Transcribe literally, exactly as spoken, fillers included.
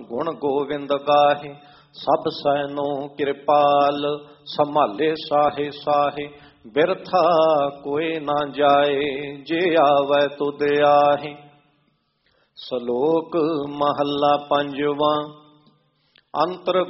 ਗੁਣ ਗੋਵਿੰਦ ਗਾਹੇ। ਸਭ ਸੈਨੋ ਕਿਰਪਾਲ ਸੰਭਾਲੇ ਸਾਹੇ ਸਾਹੇ। ਬਿਰਥਾ ਕੋਈ ਨਾ ਜਾਏ ਜੇ ਆਵੈ ਤੁਧ ਆਹੇ। ਸ਼ਲੋਕ ਮਹੱਲਾ ਪੰਜਵਾਂ। ਅੰਤਰ